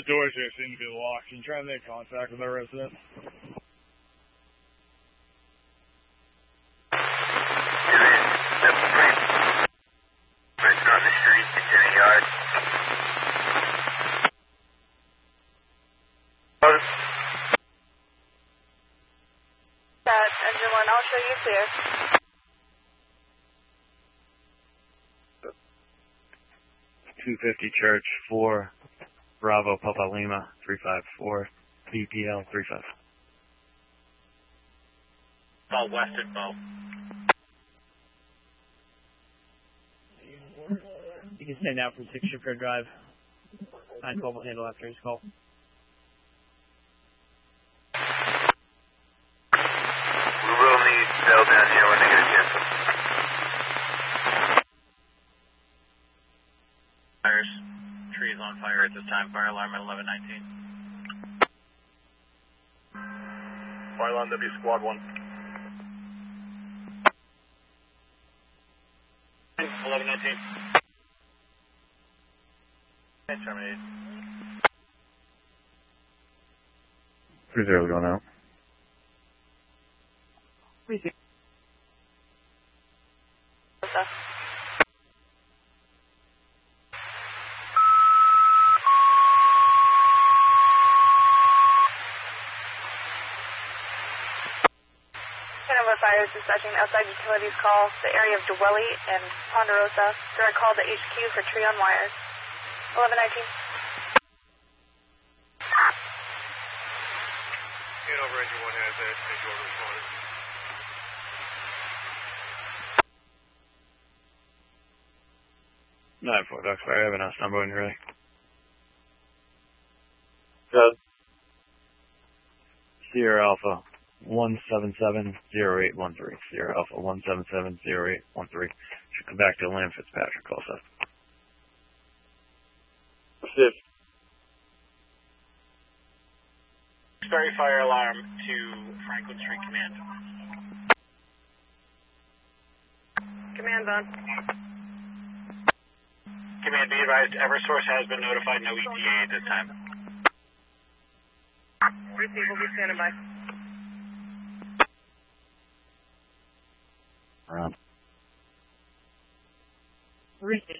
doors here seem to be locked. Can you try and make contact with our resident? Person on the street, it's in a yard. Engine 1, I'll show you clear. .250 Church 4 Bravo Papa Lima 354 BPL 35. All west at Bow. You can stand out from 6 Shipyard Drive. 912 will handle after his call. We will need Bell down here when they get a chance. Fires. Trees on fire at this time. Fire alarm at 1119. Fire alarm W Squad 1. 1119. Terminated. 30 going out. Rosa. Hanover Fire is dispatching outside utilities call the area of Dwelly and Ponderosa. Direct call to HQ for tree on wires. 1119. Hanover Engine 1 has that. Make order responded. Nine 4 Duxbury, I have an S number when you're ready. Good. Sierra Alpha 1770813. Sierra Alpha 1770813. Should come back to Lynn Fitzpatrick, call us. Duxbury fire alarm to Franklin Street Command. Command on. Command, be advised, Eversource has been notified, no ETA at this time. Receive, we'll be standing by. Around. Receive.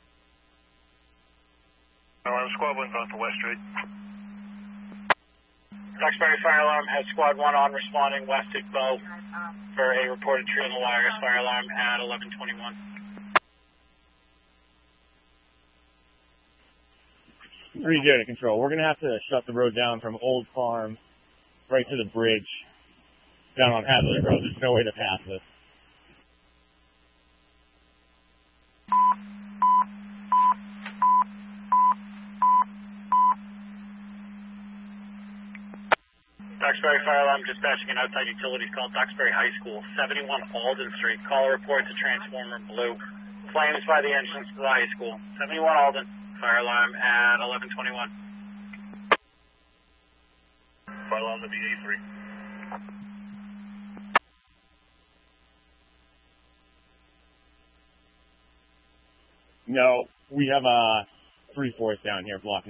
Alarm Squad 1 gone for West Street. Duxbury fire alarm has squad 1 on responding west at Bow for a reported tree on the wires. Fire alarm at 1121. Regear to control. We're going to have to shut the road down from Old Farm right to the bridge down on Hadley Road. There's no way to pass this. Duxbury fire alarm dispatching an outside utilities call. Duxbury High School, 71 Alden Street. Caller report to transformer blue. Flames by the entrance to the high school. 71 Alden. Fire alarm at 1121. Fire alarm to BA3. No, we have 3-4 down here blocking.